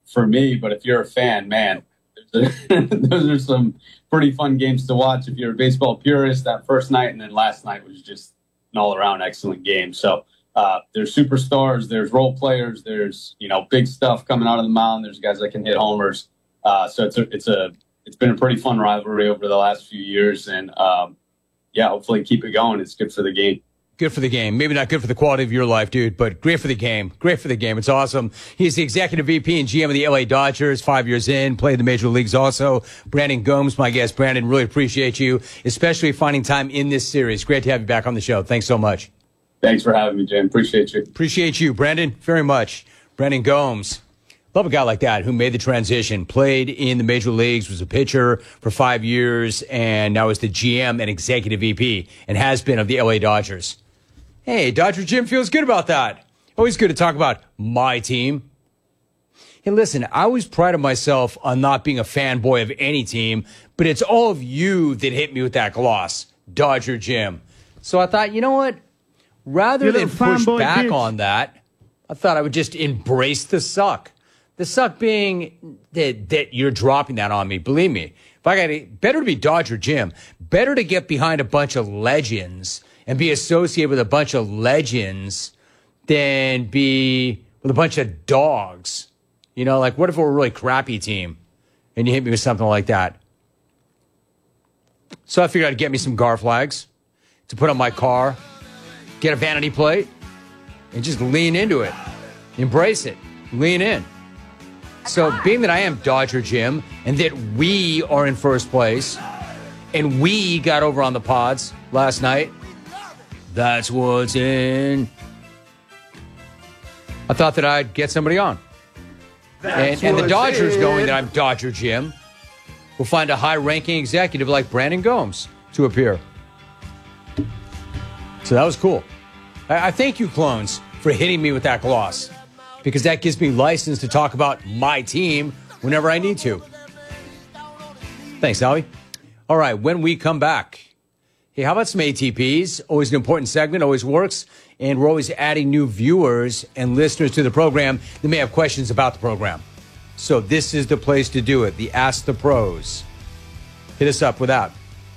for me, but if you're a fan, man, those are some pretty fun games to watch. If you're a baseball purist, that first night and then last night was just an all-around excellent game. So there's superstars, there's role players, there's big stuff coming out of the mound. There's guys that can hit homers. So it's been a pretty fun rivalry over the last few years, and hopefully keep it going. It's good for the game. Good for the game. Maybe not good for the quality of your life, dude, but great for the game. Great for the game. It's awesome. He's the executive VP and GM of the LA Dodgers, 5 years in, played the major leagues also. Brandon Gomes, my guest. Brandon, really appreciate you, especially finding time in this series. Great to have you back on the show. Thanks so much. Thanks for having me, Jim. Appreciate you. Appreciate you, Brandon, very much. Brandon Gomes. Love a guy like that who made the transition, played in the major leagues, was a pitcher for 5 years, and now is the GM and executive VP and has been of the LA Dodgers. Hey, Dodger Jim feels good about that. Always good to talk about my team. Hey, listen, I always prided myself on not being a fanboy of any team, but it's all of you that hit me with that gloss, Dodger Jim. So I thought, you know what? Rather than push back on that, I thought I would just embrace the suck. The suck being that you're dropping that on me. Believe me, if I got better to be Dodger Jim, better to get behind a bunch of legends and be associated with a bunch of legends than be with a bunch of dogs. Like what if we're a really crappy team and you hit me with something like that? So I figured I'd get me some Gar flags to put on my car, get a vanity plate, and just lean into it. Embrace it. Lean in. So being that I am Dodger Jim and that we are in first place and we got over on the pods last night, that's what's in. I thought that I'd get somebody on. And the Dodgers, knowing that I'm Dodger Jim, will find a high-ranking executive like Brandon Gomes to appear. So that was cool. I thank you, clones, for hitting me with that gloss, because that gives me license to talk about my team whenever I need to. Thanks, Albie. All right, when we come back, hey, how about some ATPs? Always an important segment, always works. And we're always adding new viewers and listeners to the program that may have questions about the program. So this is the place to do it, the Ask the Pros. Hit us up with that.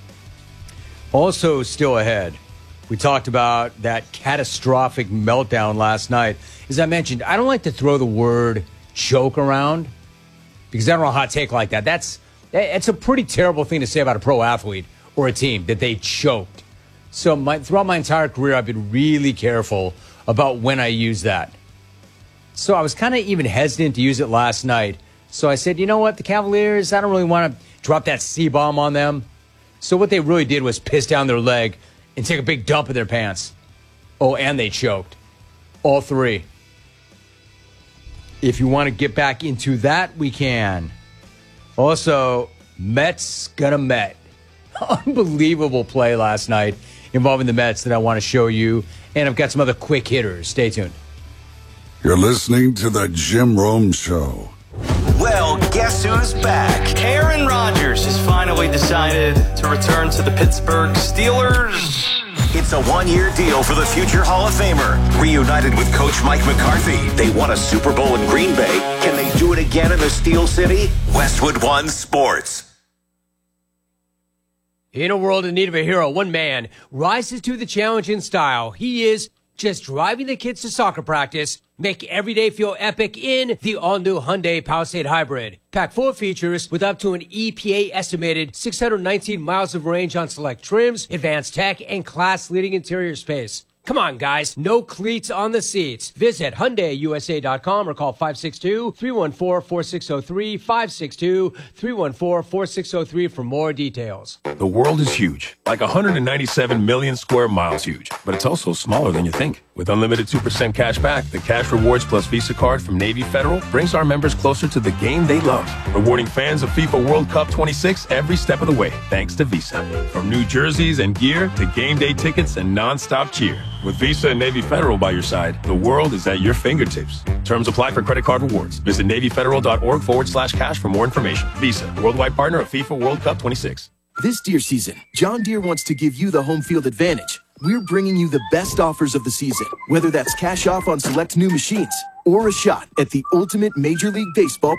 Also still ahead, we talked about that catastrophic meltdown last night. As I mentioned, I don't like to throw the word choke around because I don't know a hot take like that. It's a pretty terrible thing to say about a pro athlete or a team, that they choked. So throughout my entire career, I've been really careful about when I use that. So I was kind of even hesitant to use it last night. So I said, you know what, the Cavaliers, I don't really want to drop that C-bomb on them. So what they really did was piss down their leg and take a big dump in their pants. Oh, and they choked. All three. If you want to get back into that, we can. Also, Mets gonna Met. Unbelievable play last night involving the Mets that I want to show you. And I've got some other quick hitters. Stay tuned. You're listening to The Jim Rome Show. Well, guess who's back? Aaron Rodgers has finally decided to return to the Pittsburgh Steelers. It's a one-year deal for the future Hall of Famer. Reunited with Coach Mike McCarthy, they won a Super Bowl in Green Bay. Can they do it again in the Steel City? Westwood One Sports. In a world in need of a hero, one man rises to the challenge in style. He is just driving the kids to soccer practice, make every day feel epic in the all-new Hyundai Palisade Hybrid. Packed full of features with up to an EPA-estimated 619 miles of range on select trims, advanced tech, and class-leading interior space. Come on, guys. No cleats on the seats. Visit HyundaiUSA.com or call 562-314-4603, 562-314-4603 for more details. The world is huge, like 197 million square miles huge, but it's also smaller than you think. With unlimited 2% cash back, the Cash Rewards Plus Visa card from Navy Federal brings our members closer to the game they love, rewarding fans of FIFA World Cup 26 every step of the way, thanks to Visa. From new jerseys and gear to game day tickets and non-stop cheer. With Visa and Navy Federal by your side, the world is at your fingertips. Terms apply for credit card rewards. Visit NavyFederal.org/cash for more information. Visa, worldwide partner of FIFA World Cup 26. This Deere season, John Deere wants to give you the home field advantage. We're bringing you the best offers of the season, whether that's cash off on select new machines or a shot at the ultimate Major League Baseball